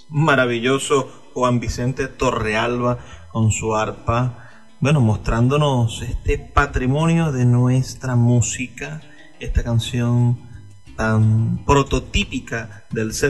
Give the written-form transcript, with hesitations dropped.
maravilloso Juan Vicente Torrealba con su arpa, bueno, mostrándonos este patrimonio de nuestra música, esta canción tan prototípica del ser